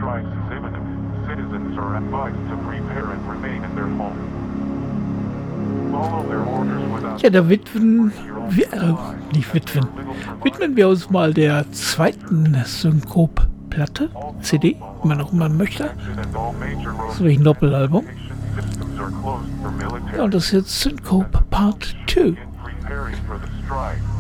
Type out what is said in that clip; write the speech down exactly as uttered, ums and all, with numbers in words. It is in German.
strikes is imminent. Citizens are advised to prepare and remain in their home. Follow their orders without... Ja, da widmen wir, äh, nicht widmen, widmen wir uns mal der zweiten Syncope-Platte, C D, wie man auch immer möchte. So wie ein Doppelalbum. Ja, und das ist jetzt Syncope Part zwei. Preparing for the strike.